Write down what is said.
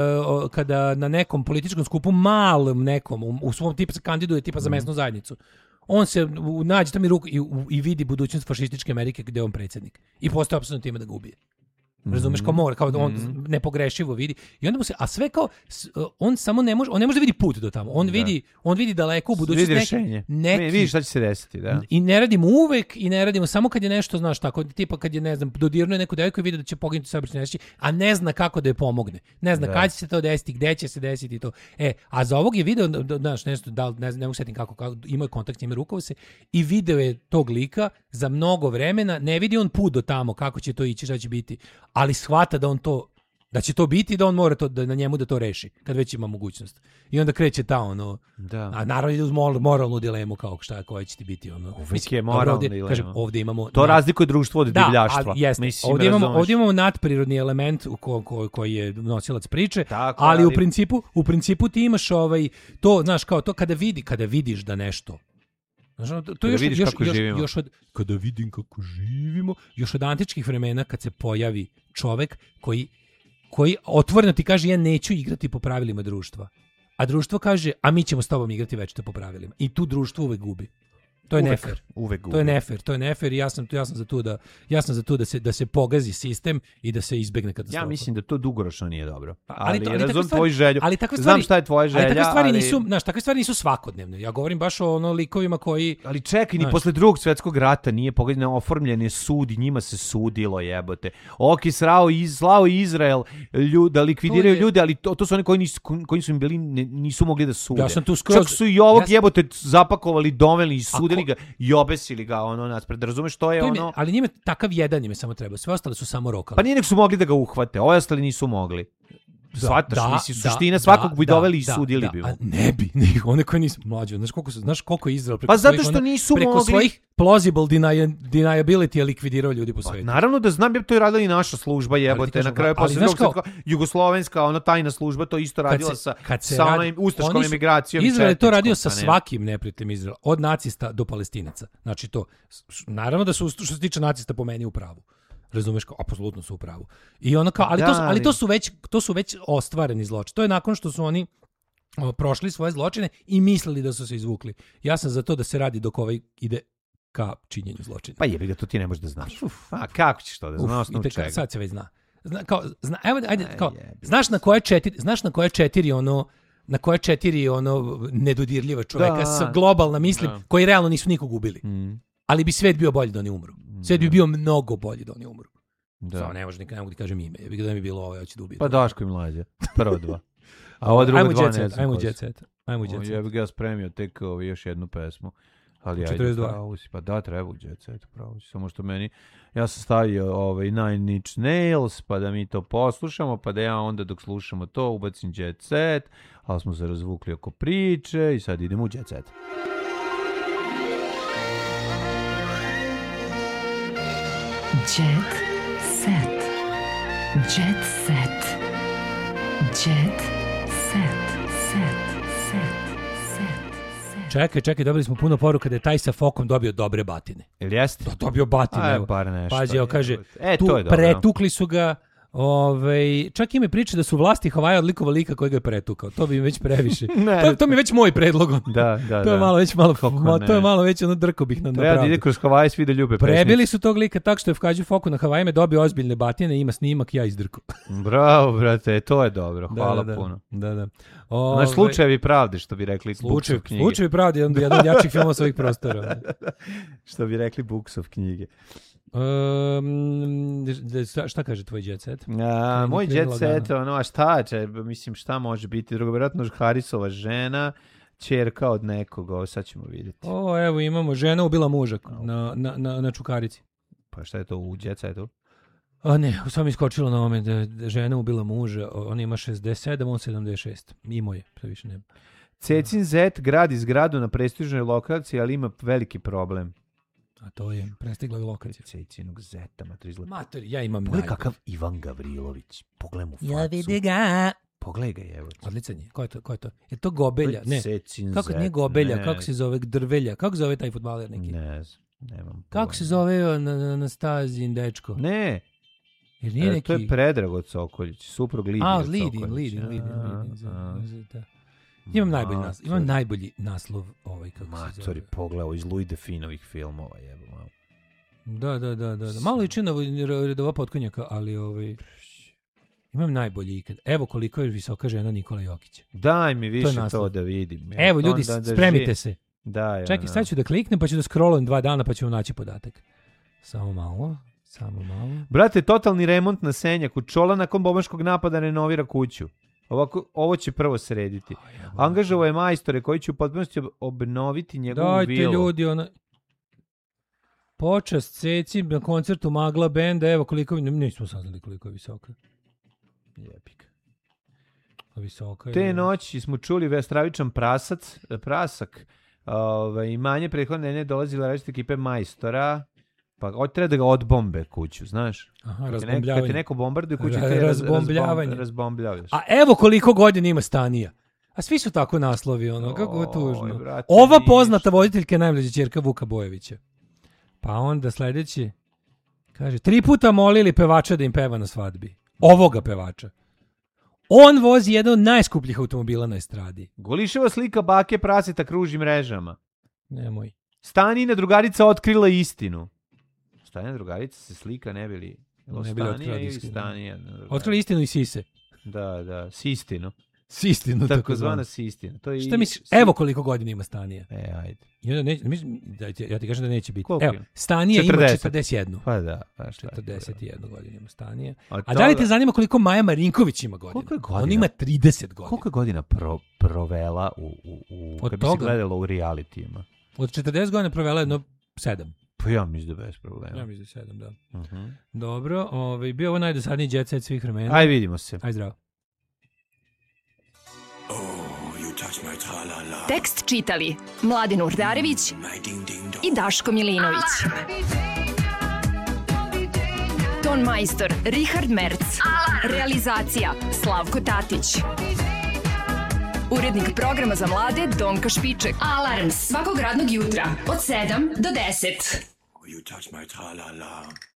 kada na nekom političkom skupu malom nekom u svom tipa se kandiduje tipa za mesnu zajednicu, on se nađe tamo i vidi budućnost fašističke Amerike gde je on predsjednik i postaje apsolutno time da ga ubije. Razumeš, kao mora, kao on nepogrešivo vidi i onda mu se, a sve kao on samo ne može da vidi put do tamo. On vidi daleko u budućnost neki vidi šta će se desiti, da. I ne radimo uvek i ne radimo samo kad je nešto, znaš, tako tipa kad je, ne znam, dodirnuje neku devojku i vidi da će poginuti saobraćajna nesreća, a ne zna kako da je pomogne. Ne zna kad će se to desiti, gde će se desiti to. A za ovog je video, znaš, nešto ne mogu setim kako imao je kontakt s njime, rukovao se i video je tog lika za mnogo vremena, ne vidi on put do tamo, kako će to ići, šta će biti. Ali shvata da će to biti i da on mora to, da na njemu da to reši, kad već ima mogućnost. I onda kreće ta a naravno ide uz moralnu dilemu kao koja će ti biti Uvijek je moralna dilema. Kažem, ovdje imamo... To razlikuje društvo od divljaštva. Ovdje imamo nadprirodni element koji je nosilac priče, tako, ali u principu ti imaš to, znaš, kao to kada vidiš da nešto. To je kada vidim kako živimo, još od antičkih vremena kad se pojavi čovek koji otvoreno ti kaže ja neću igrati po pravilima društva. A društvo kaže, a mi ćemo s tobom igrati večito po pravilima. I tu društvo uvek gubi. To je nefer. To je nefer i ja sam za to da se pogazi sistem i da se izbegne katastrofa. Ja mislim da to dugoročno nije dobro. Ali razumem tvoju želju. Znam šta je tvoja želja. Takve stvari nisu svakodnevne. Ja govorim baš o likovima koji... Ali čekaj, ni posle Drugog svjetskog rata nije pogađeno, oformljen je sud i njima se sudilo, jebote. Slao Izrael da likvidiraju ljude, ali to su oni koji su im bili, nisu mogli da sude. Ja sam tu skroz... Čak su i ovog jebote zapakovali, doveli i sudili ga i obesili ga naspred. Razumeš, to je ali njime takav jedan njime samo treba. Sve ostale su samo rokali. Pa nije nek su mogli da ga uhvate. Ovi ostali nisu mogli. Shvataš, suština svakog bi doveli i sudili bi. Ne bi. One koji nisu mlađi. Znaš koliko je Izrael preko zato što nisu preko svojih plausible deniability je likvidirao ljudi po svijetu. Naravno da znam, je to i radila i naša služba, jebote. Na kraju posle jugoslovenska tajna služba to isto radila sa onom ustaškom emigracijom. Izrael je to radio sa svakim neprijateljem Izraela, od nacista do Palestinaca. Znači to, naravno da su što se tiče nacista po meni u pravu. Razumeš, kao apsolutno su u pravu. I ali to su već ostvareni zločini. To je nakon što su oni prošli svoje zločine i mislili da su se izvukli. Ja sam za to da se radi dok ide ka činjenju zločina. Pa jebi ga, to ti ne možeš da znaš. A kako ćeš to da znaš? Sad se već zna. Znaš na koje četiri nedodirljiva čoveka sa globalna mislim koji realno nisu nikog ubili. Ali bi svet bio bolji da oni umru. Svet bi bio mnogo bolji da oni umru. Samo ne mogu ti kažem ime. Jebi ga da mi bilo ovo, ja ću da ubijem. Pa Daško i Mlađa. Prvo dva. A ovo drugo dva ne znam. Ajmo jet set. Ja bih ga spremio tek još jednu pesmu. Ali 42. Pa da, treba u jet set, pravo. Samo što meni, ja sam stavio Nine Inch Nails, pa da mi to poslušamo, pa da ja onda dok slušamo to ubacim jet set, ali smo se razvukli oko priče i sad idemo u jet set. Jet set. Jet set. Jet set. Čekaj, dobili smo puno poruka da je taj sa fokom dobio dobre batine. Ili jeste? Dobio batine. Bar nešto. Pazi, kaže, to je dobro. Pretukli su ga. Čak ima priče da su vlasti Havaja od likova lika koji ga je pretukao. To bi mi već previše. To mi je već moj predlog. Da. To je malo već drko bih na treba da ide kroz Havaje, svi da ljube pesnicu. Prebili su tog lika tako što je Kađu Foku na Havajima dobio ozbiljne batine, ima snimak, ja izdrko. Bravo, brate, to je dobro. Hvala puno. Da. Znači, slučajevi pravde, što bi rekli Buksov knjige. Slučajevi pravde, jedan od jačih filmova svojih prostora. Što bi rekli Buksov knjige. Šta kaže tvoj jet set? Moj jet set, a šta će, mislim, šta može biti? Drugo, vjerojatno Harisova žena, ćerka od nekog, sad ćemo vidjeti. Evo imamo, žena ubila muža na Čukarici. Pa šta je to u jet setu? Ne, sam iskočilo na ovome da žena ubila muža, on ima 67, on 76. Imao je, sve više nema. Cecin Zet gradi zgradu na prestižnoj lokaciji, ali ima veliki problem. A to je prestigla lokacija. Cecinog Zeta, Mater, ja imam najbolj. Pogledaj kakav Ivan Gavrilović. Pogledaj mu facu. Ja vidi ga. Pogledaj ga, evo. Odličan je. Ko je to? Je to Gobelja? Ne. Cecin kako Zet, nije Gobelja? ne. Kako se zove Drvelja? Kako zove taj fudbaler neki? Ne znam, nemam. Kako se zove Anastazijin dečko? Ne. Jer nije neki... To je Predrago Cokoljić, suprug Lidija Cokoljić. Lidin. Imam najbolji naslov kako se zove. Matori, pogledao iz Louis Definovih filmova, jebo malo. Da. Malo liči na Redova potkonjaka, ali imam najbolji ikad. Evo koliko je visoka žena Nikola Jokića. Daj mi više to da vidim. Evo ljudi, spremite se. Da. Čekaj, sad ću da kliknem pa ću da scrollujem 2 dana pa ćemo naći podatak. Samo malo. Brate, totalni remont na Senjaku. Čola nakon bombaškog napada renovira kuću. Ovo će prvo srediti. Angažovao je majstore koji će u potpunosti obnoviti njegovu vilu. Dajte ljudi, počast Ceci na koncertu Magla benda, evo koliko, nismo saznali koliko je visoka. Jepik. Visoka je. Te noći smo čuli stravičan prasak. Imanje prethodne nedelje dolazila različite ekipe majstora. Pa treba da ga odbombe kuću, znaš? Aha, razbombljavanje. Kad te neko bombarduje kuću, razbombljavaš. A evo koliko godina ima Stanija. A svi su tako naslovi, kako tužno. Ova poznata voditeljka je najmlađa ćerka Vuka Bojevića. Pa onda sledeći, kaže, 3 puta molili pevača da im peva na svadbi. Ovoga pevača. On vozi jedan od najskupljih automobila na estradi. Goliševa slika bake praseta kruži mrežama. Nemoj. Stanina drugarica otkrila istinu. Stanina drugarica se slika ne bili otkrila istinu. Otkrila istinu i sise. Da, sistinu. Sistinu, tako zvana sistina. Šta misliš? Evo koliko godina ima Stanija. Ajde. Ja ti kažem da neće biti. Koliko? Evo, Stanija 40. ima 41. Pa da. 41 godina ima Stanija. A da li te zanima koliko Maja Marinković ima godina? Koliko je godina? On ima 30 godina. Koliko je godina provela kad bi se gledala u realitijima? Od 40 godina provela jedno 7. Pa ja mislim da bez problema. Ja mislim da 7, da. Dobro, bio ovo najdosadniji jet set svih vremena. Aj, vidimo se. Aj, zdravo. Tekst čitali Mladen Urdarević i Daško Milinović. Ton majstor Richard Merc. Realizacija Slavko Tatić. Urednik programa za mlade Donka Špiček. Alarms svakog radnog jutra od 7 do 10. You touch my tra-la-la.